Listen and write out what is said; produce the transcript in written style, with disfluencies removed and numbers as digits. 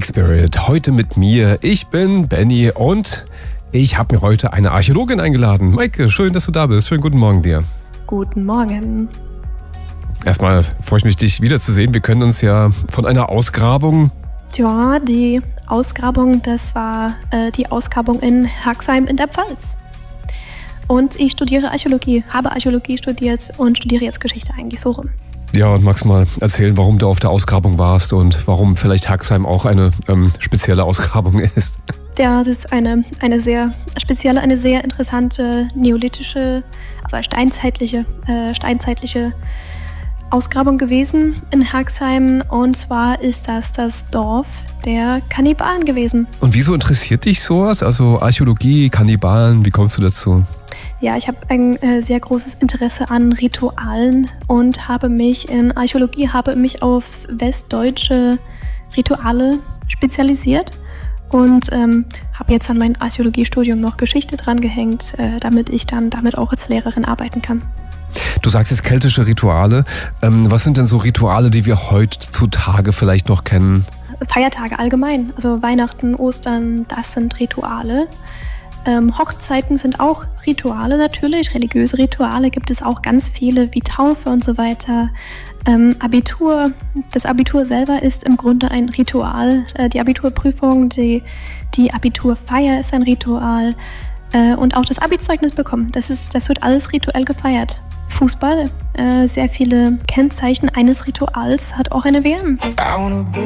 Lake Spirit. Heute mit mir. Ich bin Benny und ich habe mir heute eine Archäologin eingeladen. Maike, schön, dass du da bist. Schönen guten Morgen dir. Guten Morgen. Erstmal freue ich mich, dich wiederzusehen. Wir können uns ja von einer Ausgrabung... Ja, die Ausgrabung, das war die Ausgrabung in Herxheim in der Pfalz. Und ich studiere Archäologie, habe Archäologie studiert und studiere jetzt Geschichte eigentlich so rum. Ja, und magst mal erzählen, warum du auf der Ausgrabung warst und warum vielleicht Herxheim auch eine spezielle Ausgrabung ist? Ja, das ist eine sehr spezielle, eine sehr interessante neolithische, also steinzeitliche Ausgrabung gewesen in Herxheim. Und zwar ist das Dorf der Kannibalen gewesen. Und wieso interessiert dich sowas? Also Archäologie, Kannibalen, wie kommst du dazu? Ja, ich habe ein sehr großes Interesse an Ritualen und habe mich in Archäologie auf westdeutsche Rituale spezialisiert und habe jetzt an mein Archäologiestudium noch Geschichte dran gehängt, damit ich dann damit auch als Lehrerin arbeiten kann. Du sagst jetzt keltische Rituale. Was sind denn so Rituale, die wir heutzutage vielleicht noch kennen? Feiertage allgemein, also Weihnachten, Ostern, das sind Rituale. Hochzeiten sind auch Rituale natürlich, religiöse Rituale gibt es auch ganz viele, wie Taufe und so weiter. Abitur, das Abitur selber ist im Grunde ein Ritual. Die Abiturprüfung, die Abiturfeier ist ein Ritual. Und auch das Abi-Zeugnis bekommen, das wird alles rituell gefeiert. Fußball, sehr viele Kennzeichen eines Rituals hat auch eine WM.